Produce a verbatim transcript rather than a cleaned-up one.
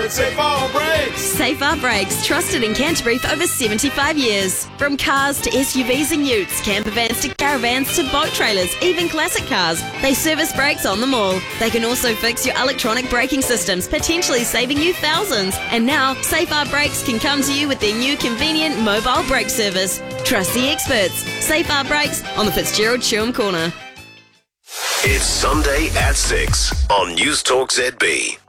at Safar Brakes. Safar Brakes, trusted in Canterbury for over seventy-five years. From cars to S U Vs and utes, camper vans to caravans to boat trailers, even classic cars, they service brakes on them all. They can also fix your electronic braking systems, potentially saving you thousands. And now, Safar Brakes can come to you with their new convenient mobile brake service. Trust the experts. Safar Brakes on the Fitzgerald Shewham Corner. It's Sunday at six on News Talk Z B.